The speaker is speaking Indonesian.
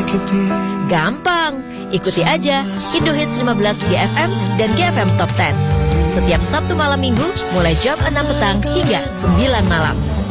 Gampang, ikuti aja Indo Hits 15 GFM dan GFM Top 10 setiap Sabtu malam Minggu mulai jam 6 petang hingga 9 malam.